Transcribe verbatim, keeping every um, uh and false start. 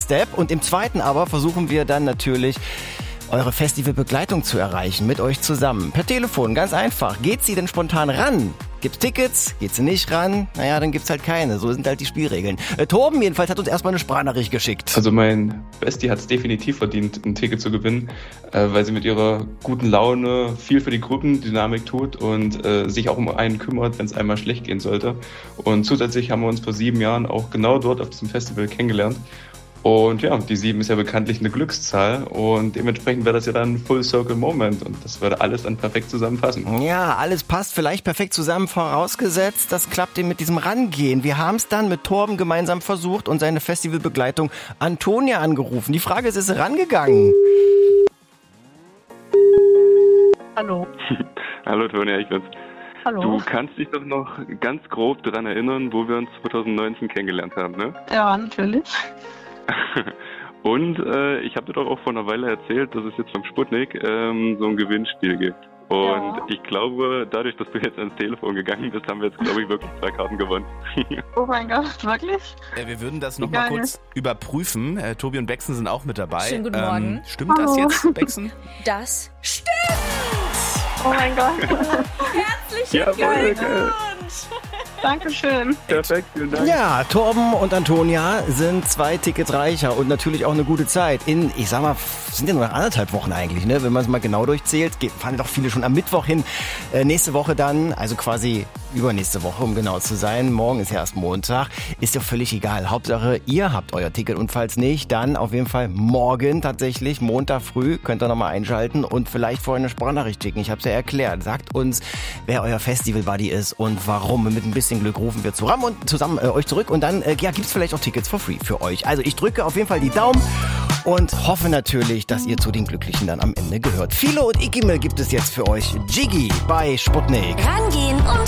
Step. Und im zweiten aber versuchen wir dann natürlich, eure Festivalbegleitung zu erreichen, mit euch zusammen. Per Telefon, ganz einfach. Geht sie denn spontan ran? Gibt's Tickets? Geht sie nicht ran? Naja, dann gibt's halt keine. So sind halt die Spielregeln. Äh, Torben jedenfalls hat uns erstmal eine Sprachnachricht geschickt. Also mein Bestie hat es definitiv verdient, ein Ticket zu gewinnen, äh, weil sie mit ihrer guten Laune viel für die Gruppendynamik tut und äh, sich auch um einen kümmert, wenn es einmal schlecht gehen sollte. Und zusätzlich haben wir uns vor sieben Jahren auch genau dort auf diesem Festival kennengelernt. Und ja, die sieben ist ja bekanntlich eine Glückszahl und dementsprechend wäre das ja dann ein Full Circle Moment und das würde alles dann perfekt zusammenpassen. Ja, alles passt vielleicht perfekt zusammen, vorausgesetzt, das klappt eben mit diesem Rangehen. Wir haben es dann mit Torben gemeinsam versucht und seine Festivalbegleitung Antonia angerufen. Die Frage ist, ist sie rangegangen? Hallo. Hallo Tonia, ich bin's. Hallo. Du kannst dich doch noch ganz grob daran erinnern, wo wir uns zwanzig neunzehn kennengelernt haben, ne? Ja, natürlich. Und äh, ich habe dir doch auch vor einer Weile erzählt, dass es jetzt vom Sputnik ähm, so ein Gewinnspiel gibt. Und Ja. ich glaube, dadurch, dass du jetzt ans Telefon gegangen bist, haben wir jetzt, glaube ich, wirklich zwei Karten gewonnen. Oh mein Gott, wirklich? Äh, wir würden das Wie nochmal geil. kurz überprüfen. Äh, Tobi und Bexen sind auch mit dabei. Schönen guten Morgen. Ähm, stimmt das Hallo. jetzt, Bexen? Das stimmt! Oh mein Gott. Herzlichen Ja, voll geil. Dankeschön. Perfekt, vielen Dank. Ja, Torben und Antonia sind zwei Tickets reicher und natürlich auch eine gute Zeit. In, ich sag mal, sind ja nur noch anderthalb Wochen eigentlich, ne? Wenn man es mal genau durchzählt, Ge- fahren doch viele schon am Mittwoch hin. Äh, nächste Woche dann, also quasi übernächste Woche, um genau zu sein. Morgen ist ja erst Montag. Ist ja völlig egal. Hauptsache, ihr habt euer Ticket und falls nicht, dann auf jeden Fall morgen tatsächlich, Montag früh, könnt ihr nochmal einschalten und vielleicht vorher eine Sprachnachricht schicken. Ich habe es ja erklärt. Sagt uns, wer euer Festival-Buddy ist und warum. Mit ein bisschen Glück rufen wir zusammen und zusammen äh, euch zurück und dann äh, ja, gibt's vielleicht auch Tickets for free für euch. Also ich drücke auf jeden Fall die Daumen und hoffe natürlich, dass ihr zu den Glücklichen dann am Ende gehört. Philo und Ikimel gibt es jetzt für euch. Jiggy bei Sputnik. Rangehen und